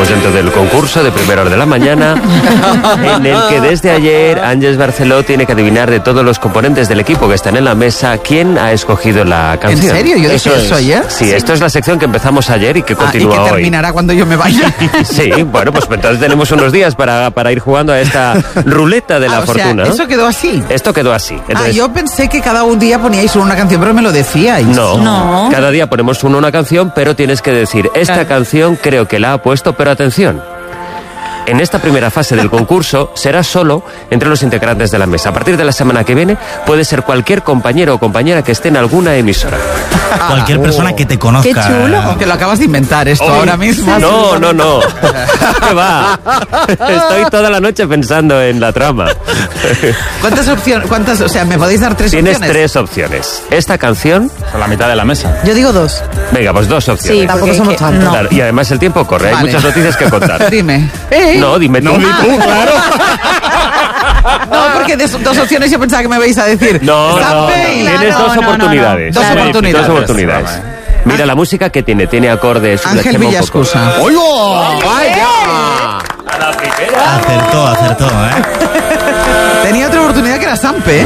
estamos dentro del concurso de primera hora de la mañana, en el que desde ayer Ángeles Barceló tiene que adivinar de todos los componentes del equipo que están en la mesa quién ha escogido la canción. ¿En serio? ¿Yo dije eso ayer? Sí, esto es la sección que empezamos ayer y que continúa hoy. Y que terminará cuando yo me vaya. Sí, bueno, pues entonces tenemos unos días para ir jugando a esta ruleta de la fortuna. ¿Eso quedó así? Esto quedó así. Entonces, yo pensé que cada un día poníais una canción, pero me lo decíais. No. Cada día ponemos una canción, pero tienes que decir, esta canción creo que la ha puesto, pero atención. En esta primera fase del concurso será solo entre los integrantes de la mesa. A partir de la semana que viene puede ser cualquier compañero o compañera que esté en alguna emisora. Cualquier persona que te conozca. ¡Qué chulo! Que lo acabas de inventar esto ahora mismo. No. ¿Qué va? Estoy toda la noche pensando en la trama. ¿Cuántas opciones? O sea, ¿me podéis dar 3 opciones? Tienes 3 opciones. Esta canción... A la mitad de la mesa. Yo digo 2. Venga, pues 2 opciones. Sí, tampoco somos tantos. Claro, y además el tiempo corre, hay muchas noticias que contar. Dime. No, dime tú. No, di tú, claro. No, porque de 2 opciones yo pensaba que me vais a decir. No. Tienes 2 oportunidades. Dos oportunidades. Mira la música que tiene. Tiene acordes. Ángel Villascusa. ¡Oigo! ¡Vaya! A la primera. Acertó, Tenía otra oportunidad que era Sampe.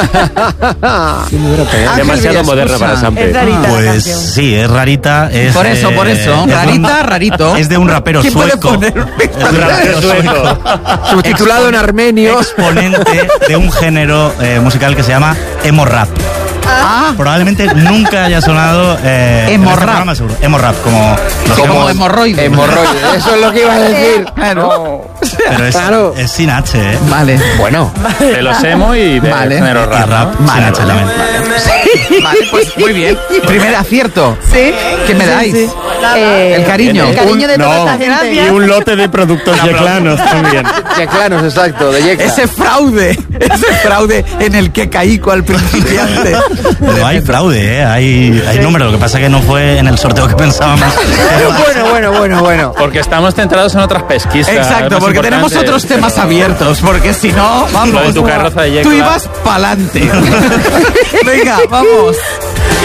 Demasiado moderna para Sampe. Es rarita la Pues canción. sí, es rarita. Es, Por eso. Rarito. Es de un rapero ¿Quién puede sueco. poner? Un rapero sueco. Subtitulado en armenio. Exponente de un género musical que se llama emo rap. Probablemente nunca haya sonado Emo rap. Emo rap, Como hemorroide. Hemorroide. Eso es lo que iba a decir. Claro. Pero es sin H, ¿eh? Vale. Bueno. De los emo y de género Y rap. rap ¿no? sin H también. Vale, pues muy bien. Primer acierto. Sí. ¿Qué me dais? El cariño. El cariño de toda esta gente. Y un lote de productos yeclanos también. Yeclanos, exacto, de Yecla. Ese fraude en el que caí cual principiante. No hay fraude, ¿eh? Hay número. Lo que pasa es que no fue en el sorteo que pensábamos. Bueno. Porque estamos centrados en otras pesquisas. Exacto, más porque tenemos importantes, otros temas pero- abiertos, porque si no, vamos. Lo de tu carroza de Yecla. Tú ibas pa'lante. Venga, vamos.